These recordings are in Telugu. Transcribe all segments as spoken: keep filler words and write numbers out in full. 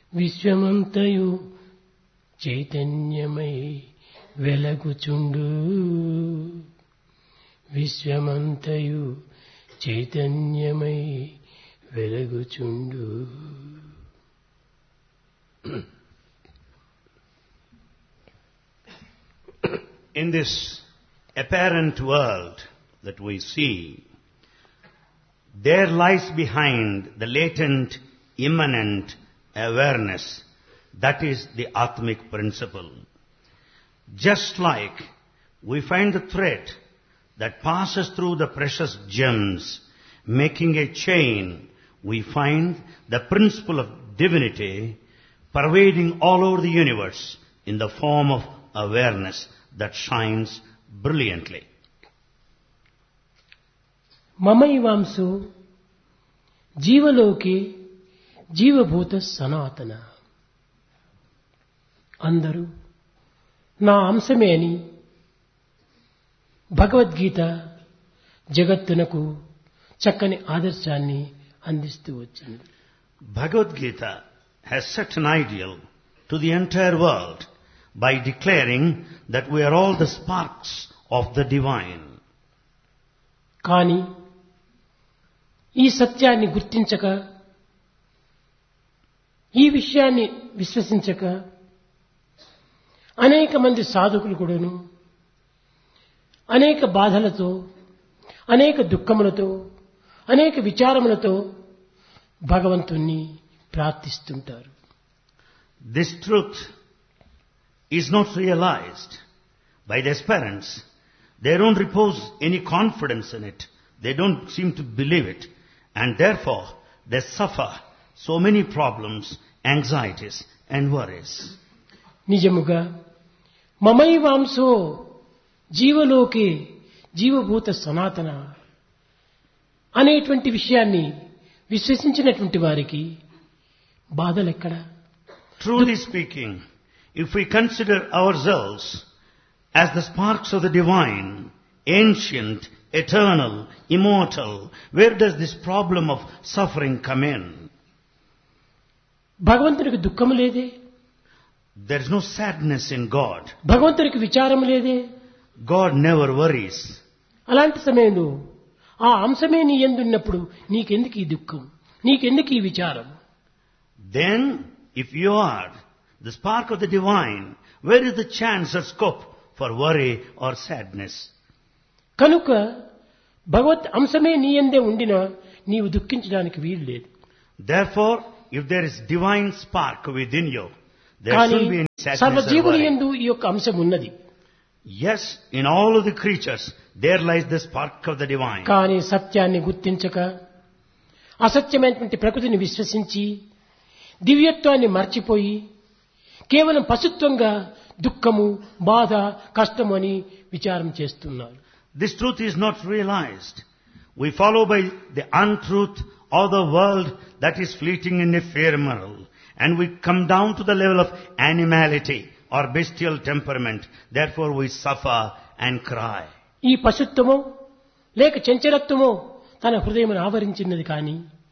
విశ్వమంతయు చైతన్యమై వెలగుచుండు విశ్వమంతయు చైతన్యమై వెలగుచుండు. In this apparent world that we see, there lies behind the latent, immanent awareness. That is the Atmic principle. Just like we find the thread that passes through the precious gems, making a chain, we find the principle of divinity pervading all over the universe in the form of awareness that shines brilliantly. మమైవాంసో జీవలోకే జీవభూత సనాతన. అందరూ నా అంశమే అని భగవద్గీత జగత్తునకు చక్కని ఆదర్శాన్ని అందిస్తూ వచ్చింది. Bhagavad Gita has set an ideal to the entire world by declaring that we are all the sparks of the divine. కానీ ఈ సత్యాన్ని గుర్తించక, ఈ విషయాన్ని విశ్వసించక అనేక మంది సాధకులు కూడాను అనేక బాధలతో, అనేక దుఃఖములతో, అనేక విచారములతో భగవంతుణ్ణి ప్రార్థిస్తుంటారు. This truth is not realized by the aspirants. They don't repose any confidence in it. They don't seem to believe it. And therefore, they suffer so many problems, anxieties and worries. నిజముగా మమైవాంసో జీవలోకే జీవభూత సనాతన అనేటువంటి విషయాన్ని విశ్వసించినటువంటి వారికి బాధలెక్కడ? Truly speaking, if we consider ourselves as the sparks of the divine, ancient, eternal, immortal, where does this problem of suffering come in? భగవంతునికి దుఃఖము లేదే, There is no sadness in God. భగవంతునికి విచారం లేదే. God never worries. అలాంటి సమయంలో ఆ అంశమే నీ యందున్నప్పుడు నీకెందుకు ఈ దుఃఖం, నీకెందుకు ఈ విచారం? Then, if you are the spark of the divine, where is the chance or scope for worry or sadness? కనుక భగవత్ అంశమే నీ యందే ఉండినా నీవు దుఃఖించడానికి వీలు లేదు. Therefore, if there is divine spark within you, there కానీ shouldn't be any sadness or సర్వజీవుని worry. యందు ఈ యొక్క అంశం ఉన్నది. Yes, in all of the creatures, there lies the spark of the divine. కానీ సత్యాన్ని గుర్తించక అసత్యమైనటువంటి ప్రకృతిని విశ్వసించి దివ్యత్వాన్ని మర్చిపోయి కేవలం పశుత్వంగా దుఃఖము, బాధ, కష్టము అని విచారం చేస్తున్నారు. This truth is not realized. We follow by the untruth or the world that is fleeting and ephemeral, and we come down to the level of animality or bestial temperament. Therefore we suffer and cry. ఈ పశుత్వమో లేక చంచలత్వమో తన హృదయమును ఆవరించినది కానీ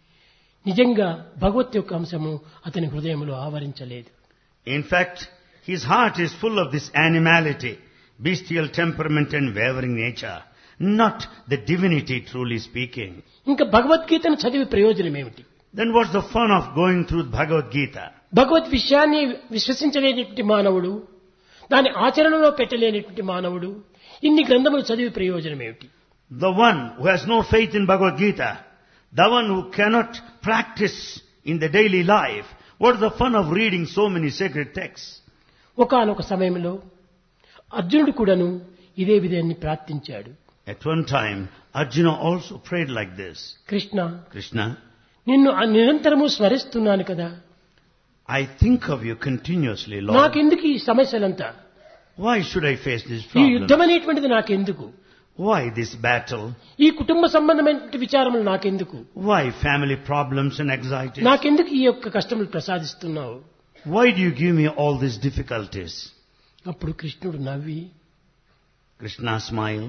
నిజంగా భగవత్ యొక్క అంశము అతని హృదయములో ఆవరించలేదు. In fact, his heart is full of this animality, bestial temperament and wavering nature, not the divinity truly speaking. ఇంకా భగవద్గీతను చదివి ప్రయోజనం ఏమిటి? Then what's the fun of going through Bhagavad Gita? భగవద్ విషయాన్ని విశ్వసించలేనటువంటి మానవుడు, దాని ఆచరణలో పెట్టలేనటువంటి మానవుడు ఇన్ని గ్రంథములు చదివి ప్రయోజనం ఏమిటి? The one who has no faith in Bhagavad Gita, the one who cannot practice in the daily life, what's the fun of reading so many sacred texts? ఒకానొక సమయంలో అర్జునుడు కూడాను ఇదే విధాన్ని ప్రార్థించాడు. At one time, Arjuna also prayed like this. Krishna, Krishna, నిన్ను నిరంతరము స్మరిస్తున్నాను కదా, I think of you continuously, Lord. నాకెందుకు ఈ సమస్యలంతా? Why should I face this ఈ problem? యుద్ధం అనేటువంటిది నాకెందుకు? Why this battle? ఈ కుటుంబ సంబంధమైన విచారములు నాకెందుకు? Why family problems and anxieties? నాకెందుకు ఈ యొక్క కష్టములు ప్రసాదిస్తున్నావు? Why do you give me all these difficulties? అప్పుడు కృష్ణుడు నవ్వి, Krishna smiled.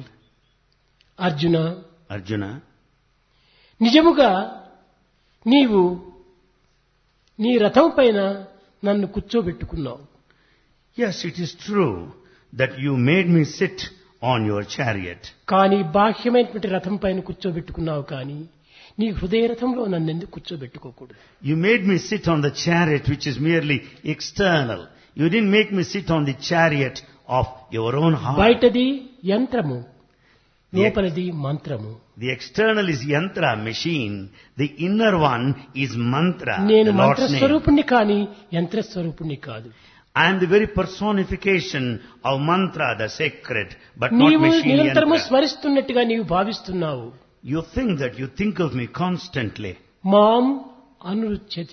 అర్జున, Arjuna, నిజముగా నీవు నీ రథం పైన నన్ను కూర్చోబెట్టుకున్నావు. Yes, it is true that you made me sit on your chariot. కానీ బాహ్యమైనటువంటి రథం పైన కూర్చోబెట్టుకున్నావు, కానీ నీ హృదయ రథంలో నన్ను ఎందుకు కూర్చోబెట్టుకోకూడదు? You made me sit on the chariot which is merely external. You didn't make me sit on the chariot of your own heart. బయటది యంత్రము, లోపలది మంత్రము. The external is yantra, machine. The inner one is mantra, నేను the Lord's name. మంత్రస్వరూపుణ్ణి కానీ యంత్రస్వరూపుణ్ణి కాదు. I am the very personification of mantra, the sacred, but not నీవు machine నిరంతరము yantra. స్మరిస్తున్నట్టుగా నీవు భావిస్తున్నావు. You think that you think of me constantly. మాం అనురుచ్యచ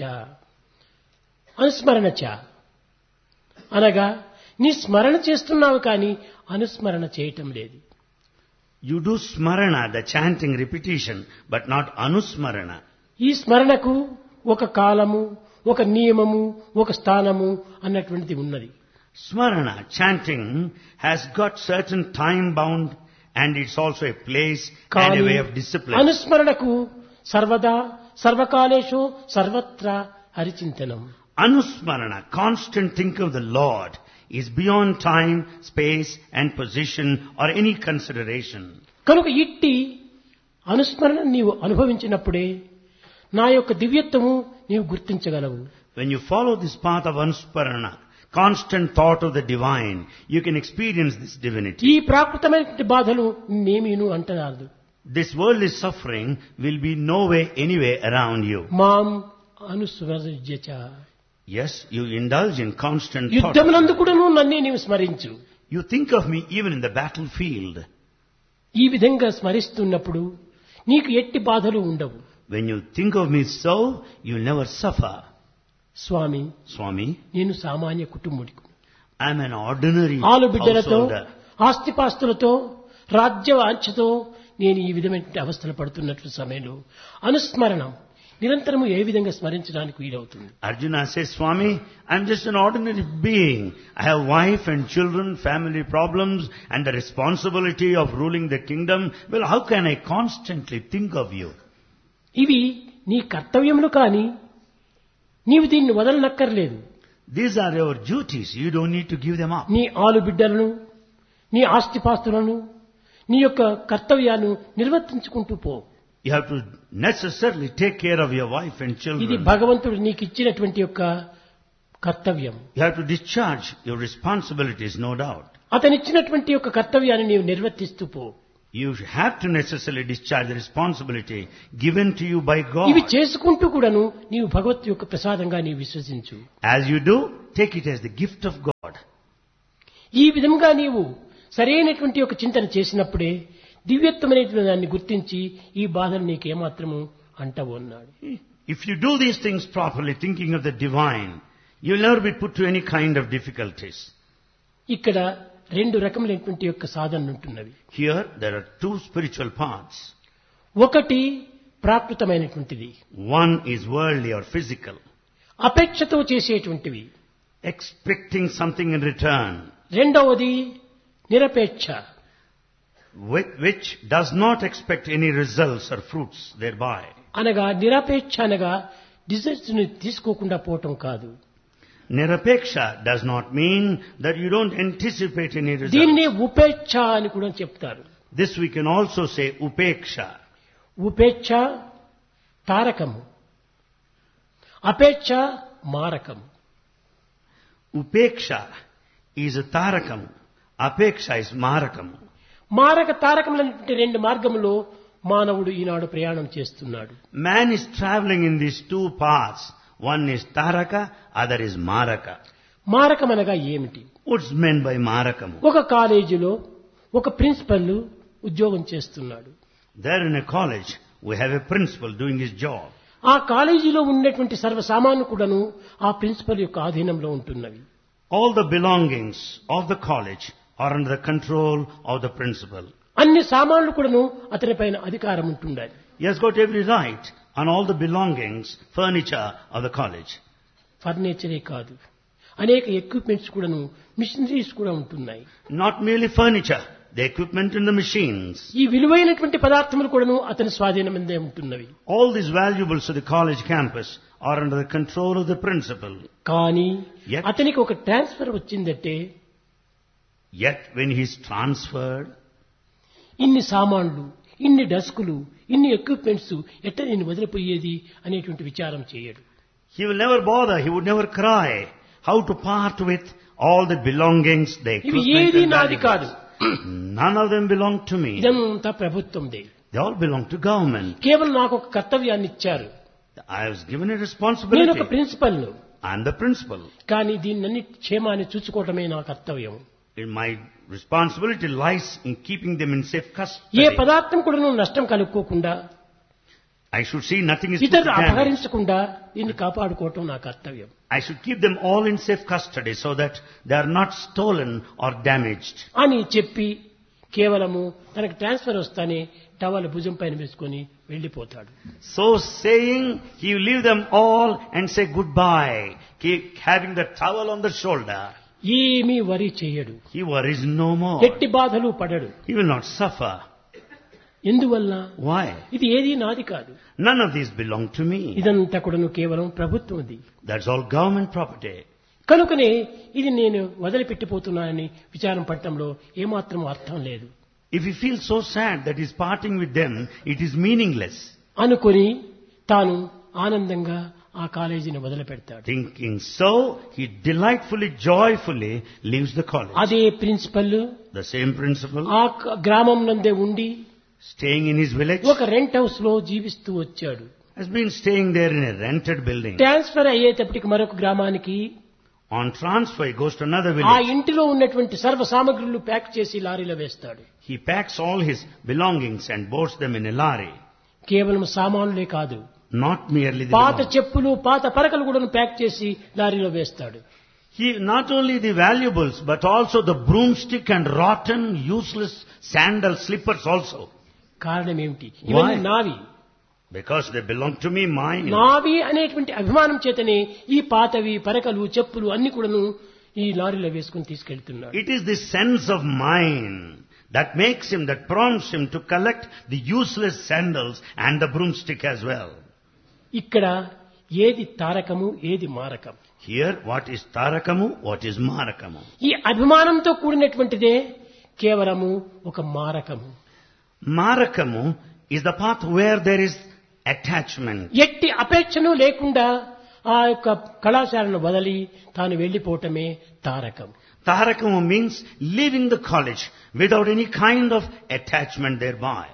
అనుస్మరణచ అనగా నీ స్మరణ చేస్తున్నావు కానీ అనుస్మరణ చేయటం లేదు. You do smarana, the chanting repetition, but not anusmarana. ఈ స్మరణకు ఒక కాలము, ఒక నియమము, ఒక స్థానము అన్నటువంటిది ఉన్నది. Smarana, chanting, has got certain time bound and it's also a place and కానీ a way of discipline. అనుస్మరణకు సర్వదా సర్వకాలేషు సర్వత్రా హరిచింతనం. Anusmarana, constant think of the Lord, is beyond time, space and position or any consideration. కనుక ఇట్టి అనుస్మరణ నీవు అనుభవించినప్పుడే నా యొక్క దివ్యత్వము నీవు గుర్తించగలవు. When you follow this path of anusmarana, constant thought of the divine, you can experience this divinity. ఈ ప్రాకృతమైనటువంటి బాధలు నేమీను అంటరాదు. This worldly suffering will be no way, anyway around you. మాం అనుస్మరజ్యచ Yes, you indulge in constant thought. యుద్ధమునందు కూడాను నన్నే నీవు స్మరించు. You think of me even in the battlefield. ఈ విధంగా స్మరిస్తున్నప్పుడు నీకు ఎట్టి బాధలు ఉండవు. When you think of me so, you'll never suffer. Swamy, Swami, నేను సామాన్య కుటుంబుడికి, I'm an ordinary ఆలు బిడ్డలతో householder. ఆస్తిపాస్తులతో రాజ్య వాంఛతో నేను ఈ విధమైన అవస్థలు పడుతున్నట్లు సమయంలో అనుస్మరణం నిరంతరము ఏ విధంగా స్మరించడానికి వీలవుతుంది? Arjuna says, Swami, I'm just an ordinary being. I have wife and children, family problems, and the responsibility of ruling the kingdom. Well, how can I constantly think of you? ఇవి నీ కర్తవ్యములు కానీ నీవు దీన్ని వదలనక్కర్లేదు. These are your duties. You don't need to give them up. నీ ఆలు బిడ్డలను, నీ ఆస్తిపాస్తులను, నీ యొక్క కర్తవ్యాన్ని నిర్వర్తించుకుంటూ పో. You have to necessarily take care of your wife and ఇది children. భగవంతుడు నీకు ఇచ్చినటువంటి యొక్క కర్తవ్యం. You have to discharge your responsibilities, no doubt. అతనిచ్చినటువంటి యొక్క కర్తవ్యాన్ని నీవు నిర్వర్తిస్తూ పో. You have to necessarily discharge the responsibility given to you by God. ఇవి చేసుకుంటూ కూడాను నీవు భగవత్ యొక్క ప్రసాదంగా నీవు విశ్వసించు. As you do, take it as the gift of God. ఈ విధంగా నీవు సరైనటువంటి ఒక చింతన చేసినప్పుడే దివ్యత్వమైనటువంటి దాన్ని గుర్తించి ఈ బాధలు నీకు ఏమాత్రము అంటవు అన్నాడు. If you do these things properly, thinking of the divine, you will never be put to any kind of difficulties. ఇక్కడ రెండు రకములైనటువంటి యొక్క సాధనలు ఉంటున్నవి. Here, there are two spiritual paths. ఒకటి ప్రాకృతమైనటువంటిది, One is worldly or physical, అపేక్షతో చేసేటువంటివి. expecting something in return, రెండవది నిరపేక్ష, with which does not expect any results or fruits thereby. అనగా నిరపేక్ష అనగా డిజైర్స్ ని తీసుకోకుండా పోవటం కాదు. Nirapeksha does not mean that you don't anticipate any results. దీనిని ఉపేక్ష అని కూడా చెప్తారు. This we can also say upeksha. ఉపేక్ష తారకము, అపేక్ష మారకము. Upeksha is a tarakam. Apeksha is marakam. మారక తారకములైనటువంటి రెండు మార్గములో మానవుడు ఈనాడు ప్రయాణం చేస్తున్నాడు. Man is traveling in these two paths. One is taraka, other is maraka. మారకం అనగా ఏమిటి? What's meant by marakam? ఒక కాలేజీలో ఒక ప్రిన్సిపల్ ఉద్యోగం చేస్తున్నాడు. There in a college, we have a principal doing his job. ఆ కాలేజీలో ఉన్నటువంటి సర్వ సామాను కూడాను ఆ ప్రిన్సిపల్ యొక్క ఆధీనంలో ఉంటున్నవి. All the belongings of the college are under the control of the principal. అన్ని సామాన్లు కూడాను అతని పైన అధికారం ఉంటుండాలి. He has got every right on all the belongings, furniture of the college. ఫర్నిచరే కాదు, అనేక ఎక్విప్మెంట్స్ కూడాను, మిషనరీస్ కూడా ఉంటున్నాయి. Not merely furniture, the equipment and the machines. ఈ విలువైనటువంటి పదార్థములు కూడాను అతని స్వాధీనమందే ఉంటున్నవి. All these valuables of the college campus are under the control of the principal. కానీ Yet- అతనికి ఒక ట్రాన్స్ఫర్ వచ్చిందంటే Yet when he is transferred, ఇన్ని సామాన్లు, ఇన్ని డస్కులు, ఇన్ని ఎక్విప్మెంట్స్ ఎట్ట నేను వదిలిపోయేది అనేటువంటి విచారం చేయడు. he will never bother, he would never cry how to part with all the belongings, the ఇవి equipment ఏది and నాది కాదు. valuables. None of them belong to me. ఇదంతా ప్రభుత్వందే. They all belong to government. కేవలం నాకు ఒక కర్తవ్యాన్ని ఇచ్చారు. I was given a నేను responsibility. ఒక ప్రిన్సిపల్ను. I am the principal. కానీ దీన్ని క్షేమాన్ని చూసుకోవటమే నా కర్తవ్యం. My responsibility lies in keeping them in safe A custody. పదార్థం కూడా నువ్వు నష్టం కలుక్కోకుండా, I should see nothing is put to ఇతరులు damage. అపహరించకుండా దీన్ని కాపాడుకోవటం నా కర్తవ్యం. I should keep them all in safe custody so that they are not stolen or damaged. అని చెప్పి కేవలము తనకు ట్రాన్స్ఫర్ వస్తానే టవల్ భుజం పైన వేసుకొని వెళ్లిపోతాడు. So saying, he will leave them all and say goodbye, keep having the towel on the shoulder. ఏమీ వరి చేయడు. He worries no more. ఎట్టి బాధలు పడడు. He will not suffer. ఎందువల్ల? Why? ఇది ఏది నాది కాదు. None of these belong to me. ఇదంతా కూడాను కేవలం ప్రభుత్వంది. That's all government property. కనుకనే ఇది నేను వదిలిపెట్టిపోతున్నానని విచారం పడటంలో ఏమాత్రం అర్థం లేదు. If he feels so sad that he's parting with them, it is meaningless. అనుకొని తాను ఆనందంగా ఆ కాలేజీని వదిలిపెడతాడు. Thinking so, he delightfully, joyfully leaves the college. అదే ప్రిన్సిపల్ The same principal, ఆ క- గ్రామం నందే ఉండి staying in his village, ఒక రెంట్ హౌస్ లో జీవిస్తూ వచ్చాడు. has been staying there in a rented building. Transfer అయ్యేటప్పటికి మరొక గ్రామానికి On transfer, he goes to another ఆ village. ఇంటిలో ఉన్నటువంటి సర్వ సామగ్రులు ప్యాక్ చేసి లారీలో వేస్తాడు. He packs all his belongings and boards them in a lorry. కేవలం సామానులే కాదు, Not merely the పాత belongings. చెప్పులు, పాత పరకలు కూడా ప్యాక్ చేసి లారీలో వేస్తాడు. He, not only the valuables, but also the broomstick and rotten, useless sandal slippers also. కారణం ఏమిటి? ఇవన్నీ Why? నావి. Because they belong to me, mine. నావి అనేటువంటి అభిమానం చేతనే ఈ పాతవి పరకలు చెప్పులు అన్ని కూడాను ఈ లారీలో వేసుకుని తీసుకెళ్తున్నాడు. It is the sense of mine that makes him, that prompts him to collect the useless sandals and the broomstick as well. ఇక్కడ ఏది తారకము, ఏది మారకం? Here, what is tarakamu, what is marakamu? ఈ అభిమానంతో కూడినటువంటిదే కేవలము ఒక మారకము. Marakamu is the path where there is attachment. ఎట్టి అపేక్షను లేకుండా ఆ యొక్క కళాశాలను వదిలి తాను వెళ్లిపోవటమే Tarakam. Tarakamu means leaving the college without any kind of attachment thereby.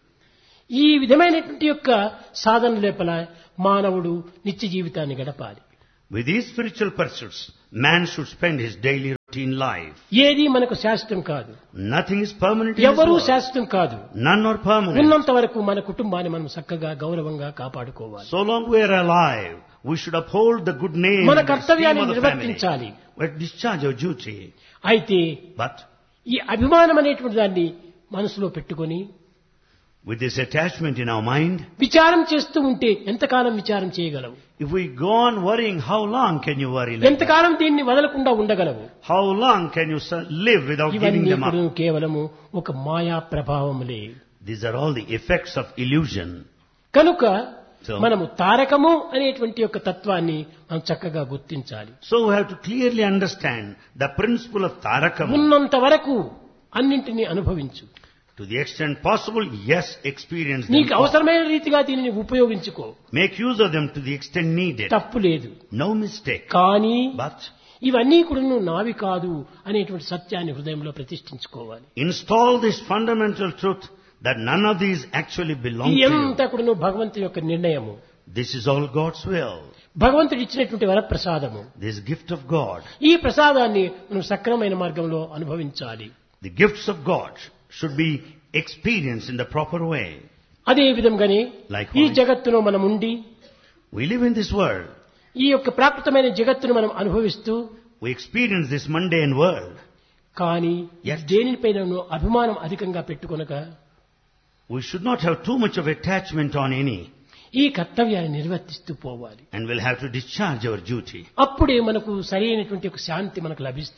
ఈ విధమైనటువంటి యొక్క సాధన లోపల మానవుడు నిత్య జీవితాన్ని గడపాలి. With these spiritual pursuits, man should spend his daily routine life. ఏది మనకు శాశ్వతం కాదు, Nothing is permanent in this ఎవరూ world. శాశ్వతం కాదు. None are permanent. ఉన్నంత వరకు మన కుటుంబాన్ని మనం చక్కగా గౌరవంగా కాపాడుకోవాలి. So long we are alive, we should uphold the good name మన and esteem కర్తవ్యాన్ని of the family. నిర్వర్తించాలి. We discharge our duty. అయితే But ఈ అభిమానం అనేటువంటి దాన్ని మనసులో పెట్టుకొని with this attachment in our mind, విచారం చేస్తూ ఉంటే ఎంతకాలం విచారం చేయగలవు? if we go on worrying, how long can you worry like that? ఎంతకాలం దీన్ని వదలకుండా ఉండగలవు? How long can you su- live without giving ఇవన్నీ them ఇప్పుడు up? కేవలము ఒక మాయా ప్రభావములే. These are all the effects of illusion. కనుక So- మనము తారకము అనేటువంటి యొక్క తత్వాన్ని మనం చక్కగా గుర్తించాలి. So we have to clearly understand the principle of Tarakamu. ఉన్నంత వరకు అన్నింటినీ అనుభవించు. To the extent possible, yes, experience them. నీకు all. అవసరమైన రీతిగా దీనిని ఉపయోగించుకో, Make use of them to the extent needed. తప్పు లేదు. No mistake. కానీ But ఇవన్నీ కూడా నువ్వు నావి కాదు అనేటువంటి సత్యాన్ని హృదయంలో ప్రతిష్ఠించుకోవాలి. install this fundamental truth that none of these actually belong ఇది to you. ఎంత కూడా నువ్వు భగవంతుని యొక్క నిర్ణయము, This is all God's will. భగవంతుడు ఇచ్చినటువంటి వరప్రసాదము. This gift of God. ఈ ప్రసాదాన్ని మనం సక్రమైన మార్గంలో అనుభవించాలి. The gifts of God should be experienced in the proper way. అదే విధంగానే Likewise. ఈ జగత్తులో మనం ఉండి We live in this world. ఈ యొక్క ప్రాకృతమైన జగత్తును మనం అనుభవిస్తూ We experience this mundane world. కానీ Yes. దేనిపైన అభిమానం అధికంగా పెట్టుకొనక We should not have too much of attachment on any, ఈ కర్తవ్యాన్ని నిర్వర్తిస్తూ పోవాలి. and we'll have to discharge our duty. అప్పుడే మనకు సరైనటువంటి ఒక శాంతి మనకు లభిస్తుంది.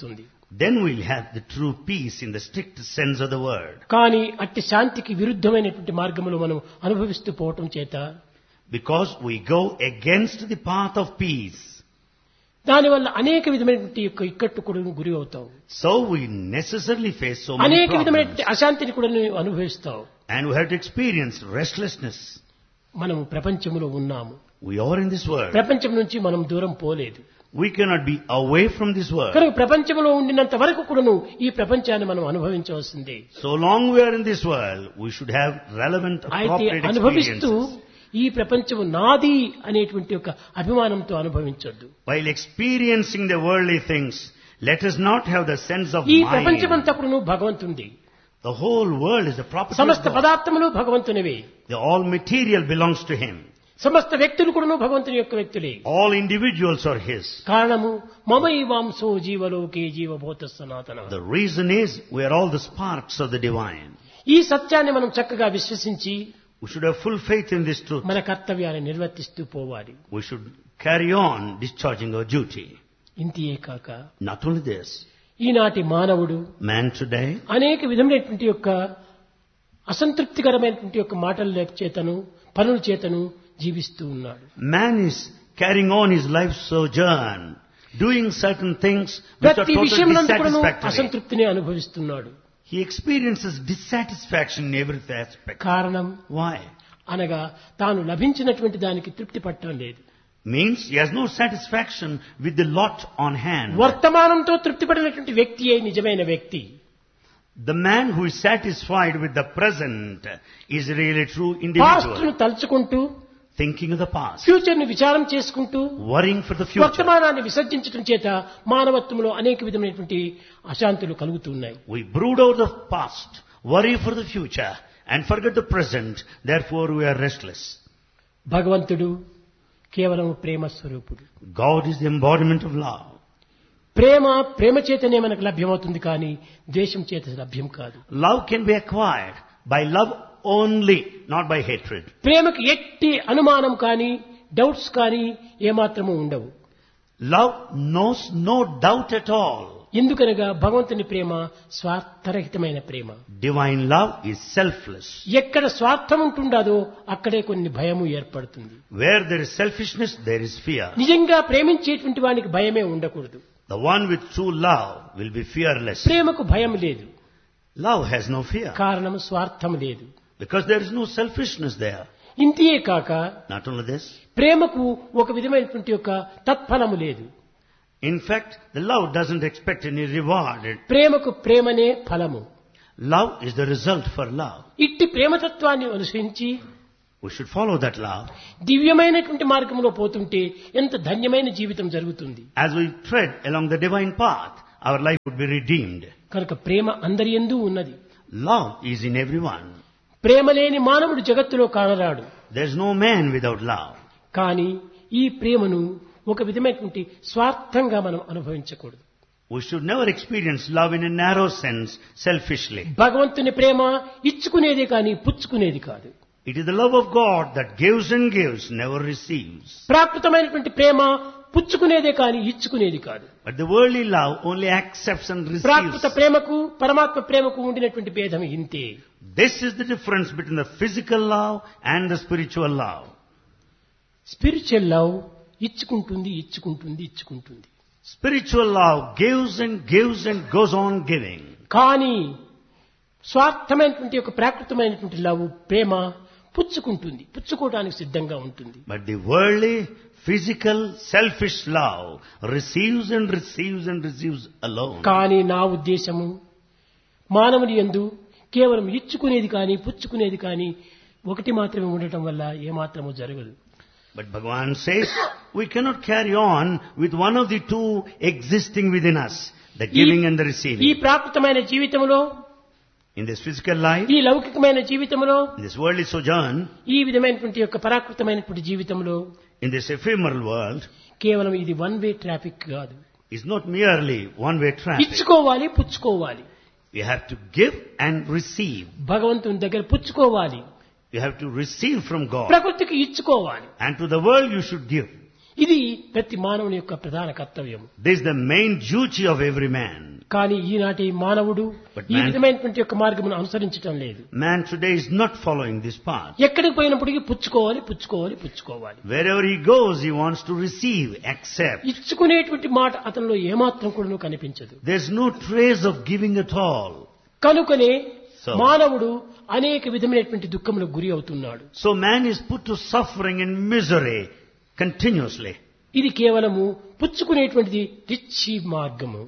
then we'll have the true peace in the strict sense of the word. కానీ అట్టి శాంతికి విరుద్ధమైనటువంటి మార్గములో మనం అనుభవిస్తూ పోవటం చేత Because we go against the path of peace. దానివల్ల అనేక విధమైనటువంటి యొక్క ఇక్కట్టు కూడా గురి అవుతావు. So we necessarily face so many అనేక problems. విధమైనటువంటి అశాంతిని కూడా నువ్వు అనుభవిస్తావు. And we have to experience restlessness. మనము ప్రపంచంలో ఉన్నాము. We are in this world. ప్రపంచం నుంచి మనం దూరం పోలేదు. We cannot be away from this world. కనుక ప్రపంచంలో ఉండినంత వరకు కూడాను ఈ ప్రపంచాన్ని మనం అనుభవించవలసిందే. So long we are in this world, we should have relevant, అయితే appropriate అనుభవిస్తూ experiences. ఈ ప్రపంచము నాది అనేటువంటి ఒక అభిమానంతో అనుభవించొద్దు. While experiencing the worldly things, let us not have the sense of ఈ mine. ప్రపంచమంతా కూడాను భగవంతునిది. The whole world is the property of సమస్త God. పదార్థములు భగవంతునివే. The all material belongs to Him. సమస్త వ్యక్తులు కూడాను భగవంతుని యొక్క వ్యక్తులే. All individuals are His. కారణము మమైవాంసో జీవలోకే జీవభూత సనాతన. The reason is we are all the sparks of the divine. ఈ సత్యాన్ని మనం చక్కగా విశ్వసించి We should have full faith in this truth. మన కర్తవ్యాన్ని నిర్వర్తిస్తూ పోవాలి. We should carry on discharging our duty. ఇంతియే కాక Not only this, ఈనాటి మానవుడు man today అనేక విధమైనటువంటి యొక్క అసంతృప్తికరమైనటువంటి యొక్క మాటల చేతను పనుల చేతను జీవిస్తూ ఉన్నాడు. Man is carrying on his life sojourn, doing certain things which are ప్రతి totally విషయంలో కూడా dissatisfactory. అసంతృప్తిని అనుభవిస్తున్నాడు. He experiences dissatisfaction in every aspect. కారణం Why? అనగా తాను లభించినటువంటి దానికి తృప్తి పట్టడం లేదు. Means he has no satisfaction with the lot on hand. వర్తమానంతో తృప్తి పడినటువంటి వ్యక్తియే నిజమైన వ్యక్తి. The man who is satisfied with the present is really true past ను individual. తలుచుకుంటూ Thinking of the past, future ని విచారం చేసుకుంటూ worrying for the future. వర్తమానాన్ని విసర్జించడం చేత మానవత్వంలో అనేక విధమైనటువంటి అశాంతులు కలుగుతున్నాయి. We brood over the past, worry for the future, and forget the present. Therefore we are restless. భగవంతుడు కేవలం ప్రేమ స్వరూపుడు. God is the embodiment of love. ప్రేమ ప్రేమ చేతనే మనకు లభ్యమవుతుంది కానీ ద్వేషం చేత లభ్యం కాదు. Love can be acquired by love only, not by hatred. ప్రేమకు ఎట్టి అనుమానం కానీ డౌట్స్ కానీ ఏమాత్రము ఉండవు. Love knows no doubt at all. ఎందుకనగా భగవంతుని ప్రేమ స్వార్థరహితమైన ప్రేమ. Divine love is selfless. ఎక్కడ స్వార్థం ఉంటుండదో అక్కడే కొన్ని భయము ఏర్పడుతుంది. Where there is selfishness, there is fear. నిజంగా ప్రేమించేటువంటి వానికి భయమే ఉండకూడదు. The one with true love will be fearless. ప్రేమకు భయం లేదు. Love has no fear. కారణం స్వార్థం లేదు. Because there is no selfishness there. ఇంతియే కాక Not only this, ప్రేమకు ఒక విధమైనటువంటి యొక్క తత్ఫలము లేదు. in fact, the love doesn't expect any reward. ప్రేమకు ప్రేమనే ఫలము. Love is the result for love. ఇట్టి ప్రేమతత్వాన్ని అనుసరించి We should follow that love. దివ్యమైనటువంటి మార్గంలో పోతుంటే ఎంత ధన్యమైన జీవితం జరుగుతుంది. As we tread along the divine path, our life would be redeemed. కనుక ప్రేమ అందరి యందు ఉన్నది. Love is in everyone. ప్రేమ లేని మానవుడు జగత్తులో కానరాడు. There is no man without love. కానీ ఈ ప్రేమను ఒక విధమైనటువంటి స్వార్థంగా మనం అనుభవించకూడదు. We should never experience love in a narrow sense, selfishly. భగవంతుని ప్రేమ ఇచ్చుకునేది కానీ పుచ్చుకునేది కాదు. It is the love of God that gives and gives, never receives. ప్రాకృతమైనటువంటి ప్రేమ పుచ్చుకునేదే కానీ ఇచ్చుకునేది కాదు. But the worldly love only accepts and receives. ప్రాకృత ప్రేమకు పరమాత్మ ప్రేమకు ఉండినటువంటి భేదం ఇంతే. This is the difference between the physical love and the spiritual love. Spiritual love ఇచ్చుకుంటుంది ఇచ్చుకుంటుంది ఇచ్చుకుంటుంది. Spiritual love gives and gives and goes on giving. కానీ స్వార్థమైనటువంటి ఒక ప్రాకృతమైనటువంటి లవ్ ప్రేమ పుచ్చుకుంటుంది, పుచ్చుకోవడానికి సిద్ధంగా ఉంటుంది. But the worldly, physical, selfish love receives and receives and receives alone. కానీ నా ఉద్దేశము మానవుని యందు కేవలం ఇచ్చుకునేది కానీ పుచ్చుకునేది కానీ ఒకటి మాత్రమే ఉండటం వల్ల ఏమాత్రము జరగదు. But Bhagavan says we cannot carry on with one of the two existing within us, the giving and the ఈ receiving. ప్రాకృతమైన జీవితంలో, In this physical life, ఈ లౌకికమైన జీవితంలో, in this worldly sojourn, ఈ విధమైనటువంటి యొక్క పరాకృతమైనటువంటి జీవితంలో in this ephemeral world, కేవలం ఇది వన్ వే ట్రాఫిక్ కాదు. is not merely one-way traffic. ఇచ్చుకోవాలి, పుచ్చుకోవాలి. You have to give and receive. భగవంతుని దగ్గర పుచ్చుకోవాలి, You have to receive from God. ప్రకృతికి ఇచ్చుకోవాలి. And to the world you should give. ఇది ప్రతి మానవుని యొక్క ప్రధాన కర్తవ్యం. This is the main duty of every man. కానీ ఈనాటి మానవుడు But ఈ man- విధమైనటువంటి యొక్క మార్గమును అనుసరించటం లేదు. Man today is not following this path. ఎక్కడికి పోయినప్పటికీ పుచ్చుకోవాలి పుచ్చుకోవాలి పుచ్చుకోవాలి. Wherever he goes, he wants to receive, accept. ఇచ్చుకునేటువంటి మాట అతనిలో ఏమాత్రం కూడా కనిపించదు. There's no trace of giving at all. కనుకనే So- మానవుడు అనేక విధమైనటువంటి దుఃఖములకు గురి అవుతున్నాడు. So man is put to suffering and misery continuously. ఇది కేవలము పుచ్చుకునేటువంటిది రిచ్ మార్గము.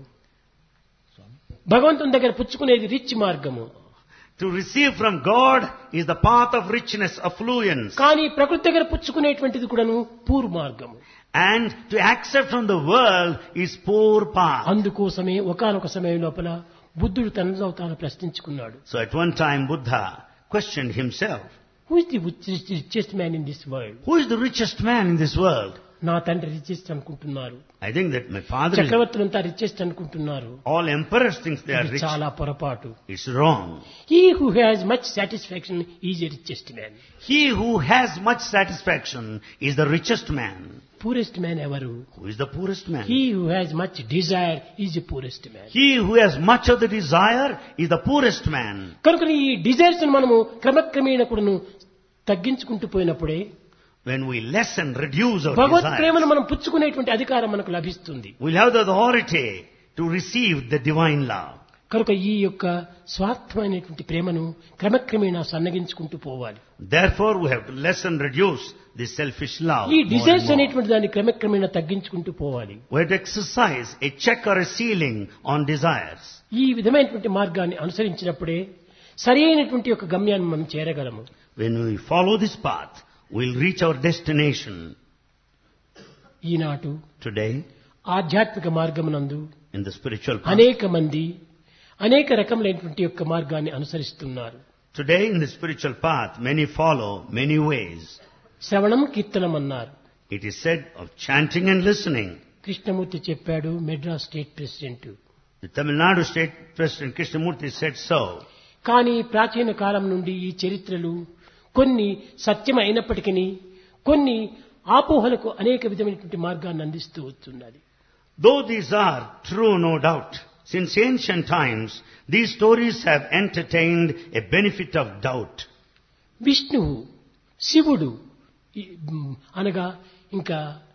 భగవంతుని దగ్గర పుచ్చుకునేది రిచ్ మార్గము. To receive from God is the path of richness, affluence. కానీ ప్రకృతి దగ్గర పుచ్చుకునేటువంటిది కూడాను పూర్ మార్గము. And to accept from the world is poor path. అందుకోసమే ఒకానొక సమయం లోపల బుద్ధుడు తనలో తాను ప్రశ్నించుకున్నాడు. So at one time Buddha questioned himself, who is the richest man in this world? who is the richest man in this world? నా తండ్రి రిచెస్ట్ అనుకుంటున్నారు, I think that my father is, చక్రవర్తులంతా richest అనుకుంటున్నారు. all emperors think they are ఇది rich. చాలా పొరపాటు. It's wrong. He who has much satisfaction is a richest man. He who has much satisfaction is the richest man. Poorest man ఎవరు? Who is the poorest man? He who has much Dzire is a poorest man. He who has much of the desire is the poorest man. కనుక ఈ డిజైర్స్ మనము క్రమక్రమేణ కూడాను తగ్గించుకుంటూ పోయినప్పుడే When we lessen, reduce our Bhagwat desire, ప్రేమను మనం పుచ్చుకునేటువంటి అధికారం మనకు లభిస్తుంది. we'll have the authority to receive the divine love. కనుక ఈ యొక్క స్వార్థమైనటువంటి ప్రేమను క్రమక్రమేణా సన్నగించుకుంటూ పోవాలి. Therefore, we have to lessen, reduce this selfish love. ఈ more and డిజైర్స్ more. అనేటువంటి దాన్ని క్రమక్రమేణా తగ్గించుకుంటూ పోవాలి. We have to exercise a check or a ceiling on desires. ఈ విధమైనటువంటి మార్గాన్ని అనుసరించినప్పుడే సరి అయినటువంటి యొక్క గమ్యాన్ని మనం చేరగలము. When we follow this path, we'll reach our destination. Eenadu Today, ఆధ్యాత్మిక మార్గమునందు in the spiritual path, అనేక మంది అనేక రకములైనటువంటి యొక్క మార్గాన్ని అనుసరిస్తున్నారు. today in the spiritual path, many follow many ways. శ్రవణం కీర్తనం అన్నారు. It is said of chanting and listening. Krishnamurthy చెప్పాడు, Madras state president. The Tamil Nadu State President Krishnamurti said so. కానీ ప్రాచీన కాలం నుండి ఈ చరిత్రలు కొన్ని సత్యం అయినప్పటికీ కొన్ని ఆపోహలకు అనేక విధమైనటువంటి మార్గాన్ని అందిస్తూ వస్తున్నది. Though these are true, no doubt, since ancient times, these stories have entertained a benefit of doubt. విష్ణువు, శివుడు ఈ, మ్, అనగా ఇంకా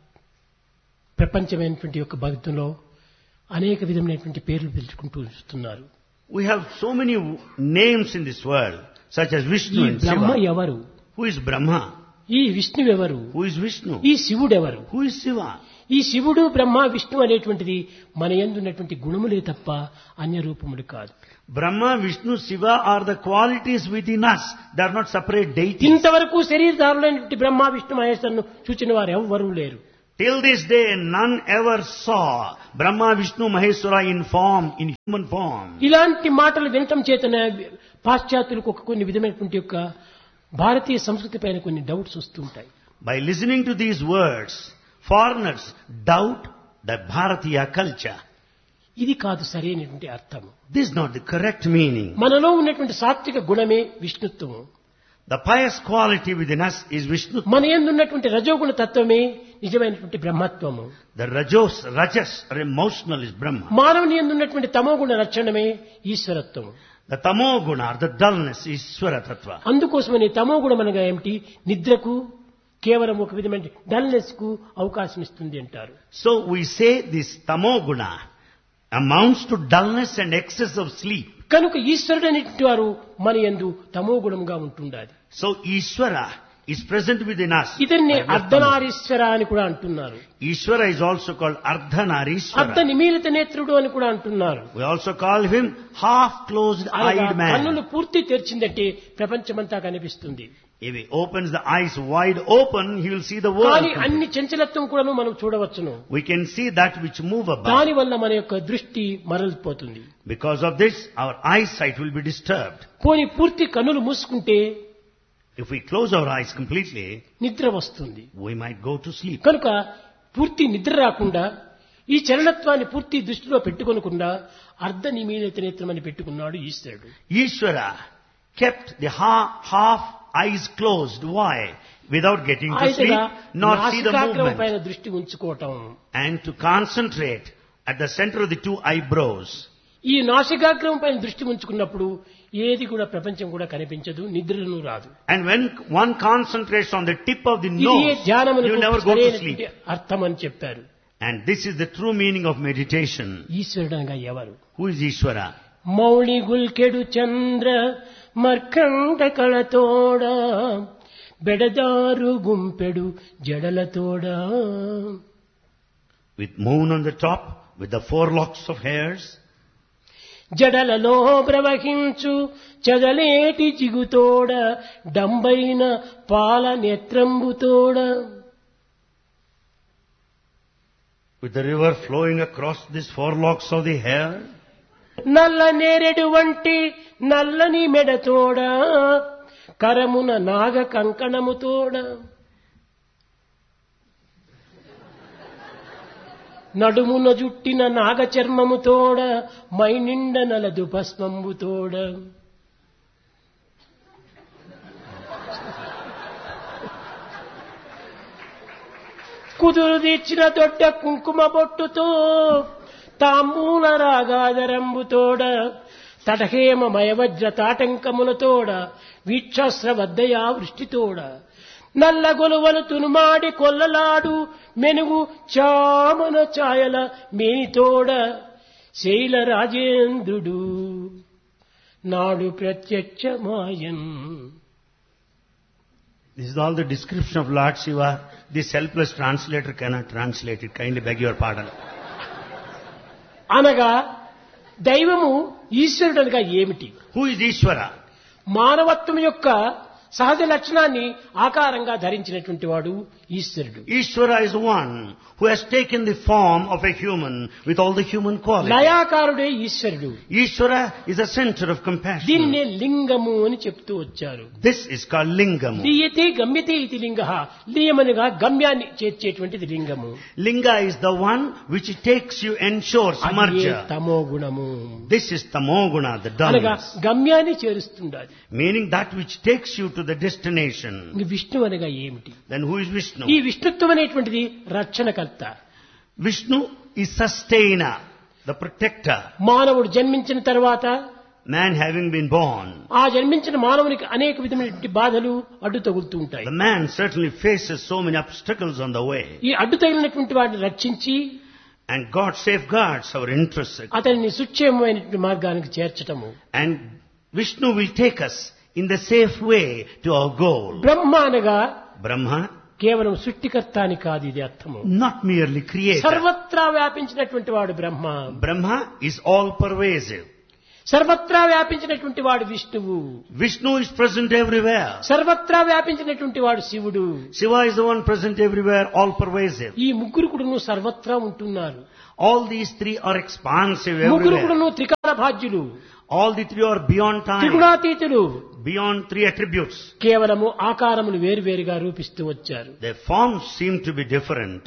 ప్రపంచమైనటువంటి యొక్క భక్తుల్లో అనేక విధమైనటువంటి పేర్లు పిలుచుకుంటూ వస్తున్నారు. We have so many w- names in this world, such as ఈ Vishnu and బ్రహ్మ Shiva. ఎవరు? Who is Brahma? ఈ విష్ణువెవరు? Who is Vishnu? ఈ శివుడెవరు? Who is Shiva? ఈ శివుడు బ్రహ్మ విష్ణు అనేటువంటిది మన యందున్నటువంటి గుణములే తప్ప అన్య రూపములు కాదు. Brahma, Vishnu, Shiva are the qualities within us. They are not separate deities. ఇంతవరకు శరీరధారులైనటువంటి బ్రహ్మ విష్ణు మహేశ్వరును చూచిన వారు ఎవ్వరూ లేరు. Till this day, none ever saw Brahma, Vishnu, Maheshwara in form, in human form. ఇలాంటి మాటలు వినటం చేతనే పాశ్చాత్యులకు ఒక కొన్ని విధమైనటువంటి యొక్క భారతీయ సంస్కృతి పైన కొన్ని డౌట్స్ వస్తుంటాయి. By listening to these words, foreigners doubt the Bharatiya culture. ఇది కాదు సరైనటువంటి అర్థము. This is not the correct meaning. మనలో ఉన్నటువంటి సాత్విక గుణమే విష్ణుత్వము. The pious quality within us is Vishnu. మన యందు ఉన్నటువంటి రజోగుణ తత్వమే నిజమైనటువంటి బ్రహ్మత్వము. The rajos, rajas or emotional is Brahma. మానవుని యందు ఉన్నటువంటి తమోగుణ లక్షణమే ఈశ్వరత్వము. The tamoguna or the dullness is Swara Tattva. అందుకోసమని తమోగుణం అనగా ఏమిటి? నిద్రకు కేవలం ఒక విధమైన డల్నెస్ కు అవకాశం ఇస్తుంది అంటారు. So we say this tamoguna amounts to dullness and excess of sleep. కనుక ఈశ్వరుడు అనేటువంటి వారు మన యందు తమోగుణంగా ఉంటుండాలి. So Ishvara is present within us. ఇతన్ని by way of tamo. Ardhanarishvara అని కూడా అంటున్నారు. Ishvara is also called అర్ధ Ardhanarishvara. నిమీలిత నేత్రుడు అని కూడా అంటున్నారు. We also call him half-closed అనగా eyed man. కన్నులు పూర్తి తెరిచిందంటే ప్రపంచమంతా కనిపిస్తుంది. If he opens the eyes wide open, he will see the world. కానీ అన్ని చంచలత్వం కూడా మనం చూడవచ్చును. We can see that which move about. దాని వల్ల మన యొక్క దృష్టి మరలిపోతుంది. Because of this, our eyesight will be disturbed. పోని పూర్తి కన్నులు మూసుకుంటే If we close our eyes completely, నిద్ర వస్తుంది. we might go to sleep. కనుక పూర్తి నిద్ర రాకుండా ఈ చలనత్వాన్ని పూర్తి దృష్టిలో పెట్టుకొనకుండా అర్ధ నిమీలిత నేత్రం అని పెట్టుకున్నాడు ఈశ్వరుడు. Ishvara kept the ha- half eyes closed. Why? Without getting to ఆయనగా sleep, not see the నాసికాగ్రం movement. పైన దృష్టి ఉంచుకోవటం. And to concentrate at the center of the two eyebrows. ఈ నాసికాగ్రం పైన దృష్టి ఉంచుకున్నప్పుడు ఏది కూడా ప్రపంచం కూడా కనిపించదు, నిద్రను రాదు. And when one concentrates on the tip of the ఇదే nose, you will ధ్యానమునకు never go to సరైనటువంటి sleep. అర్థం అని చెప్పారు. And this is the true meaning of meditation. ఈశ్వరుడు అనగా ఎవరు? Who is Ishvara? Mouli గుల్కెడు Chandra మర్కండ కళతోడ బెడదారు గుంపెడు జడలతోడ. With moon on the top, with the four locks of hairs, జడలలో ప్రవహించు చదలేటి జిగుతోడ డంబైన పాల నేత్రంబుతోడ. with the river flowing across these four locks of the hair, నల్ల నేరెడు వంటి నల్లని మెడతోడ కరమున నాగ కంకణముతోడ. నడుమున జుట్టిన నాగ చర్మముతోడ మైనిండ నలదు భస్మంబుతోడ. కుదురు తీర్చిన దొడ్డ కుంకుమ బొట్టుతో తాంబూల రాగాదరంబుతోడ తటహేమ మయవజ్ర తాటంకములతోడ వీక్షాస్త్ర వద్దయా వృష్టితోడ నల్ల గొలువలు తునుమాడి కొల్లలాడు మెనుగు చామన ఛాయల మేనితోడ శైల రాజేంద్రుడు నాడు ప్రత్యక్షమాయన్. this is all the description of Lord Shiva. This helpless translator cannot translate it. Kindly beg your pardon. అనగా దైవము ఈశ్వరుడు అనగా ఏమిటి? Who is Ishvara? మానవత్వం యొక్క సహజ లక్షణాన్ని ఆకారంగా ధరించినటువంటి వాడు ఈశ్వరుడు. Ishvara is one who has taken the form of a human with all the human qualities. లయాకారుడే ఈశ్వరుడు. Ishvara is a center of compassion. దీన్నే లింగము అని చెప్తూ వచ్చారు. This is called Lingam. లీయతే గమ్యతే ఇది లింగ. లీయమనగా గమ్యాన్ని చేర్చేటువంటిది లింగము. Linga is the one which takes you, ensures అదే merger. తమో గుణము. This is tamoguna, the అనగా dullness. గమ్యాన్ని చేరుస్తుండాలి. Meaning that which takes you to the destination. ఇంక విష్ణు అనగా ఏమిటి? Then who is Vishnu? ఈ విష్ణుత్వం అనేటువంటిది రక్షణకర్త. Vishnu is sustainer, the protector. మానవుడు జన్మించిన తర్వాత Man having been born, ఆ జన్మించిన మానవునికి అనేక విధమైనటువంటి బాధలు అడ్డు తగులుతూ ఉంటాయి. the man certainly faces so many obstacles on the way. ఈ అడ్డు తగిలినటువంటి వాటిని రక్షించి And God safeguards our interests. అతన్ని సుక్షేమమైనటువంటి మార్గానికి చేర్చటము. And Vishnu will take us in the safe way to our goal. బ్రహ్మ అనగా Brahma, కేవలం సృష్టికర్త అని కాదు ఇది అర్థము. not merely creator. సర్వత్రా వ్యాపించినటువంటి వాడు బ్రహ్మ. Brahma is all pervasive. సర్వత్రా వ్యాపించినటువంటి వాడు విష్ణువు. Vishnu is present everywhere. సర్వత్రా వ్యాపించినటువంటి వాడు శివుడు. Shiva is the one present everywhere, all pervasive. ఈ ముగ్గురు కూడాను సర్వత్రా ఉంటున్నారు. All these three are expansive ముగ్గురు everywhere. కూడాను త్రికాల భాజ్యులు, All the three are beyond time, త్రిగుణాతీతులు. beyond three attributes. కేవలము ఆకారములు వేరువేరుగా రూపిస్తూ వచ్చారు. Their forms seem to be different.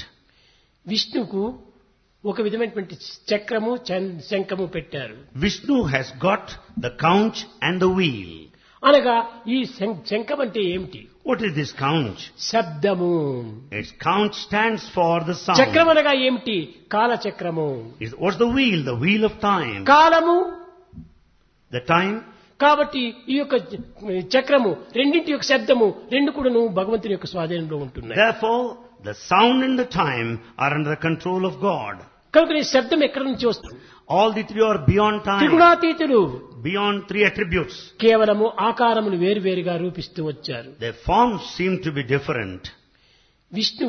విష్ణుకు ఒక విధమైనటువంటి చక్రము చం- శంఖము పెట్టారు. Vishnu has got the conch and the wheel. అనగా ఈ శం- శంఖం అంటే ఏమిటి? What is this conch? శబ్దము. Its conch stands for the చక్రం sound. అనగా ఏమిటి? కాలచక్రము. Is- What's the wheel? The wheel of time. కాలము. The time. కాబట్టి ఈ యొక్క చక్రము రెండింటి యొక్క శబ్దము రెండు కూడాను భగవంతుని యొక్క స్వాధీనంలో ఉంటున్నాయి. Therefore, the sound and the time are under the control of God. కనుక ఈ శబ్దం ఎక్కడి నుంచి వస్తుంది? All the three are beyond time, త్రిగుణాతీతులు. beyond three attributes. కేవలము ఆకారములు వేరువేరుగా రూపిస్తూ వచ్చారు. Their forms seem to be different. Vishnu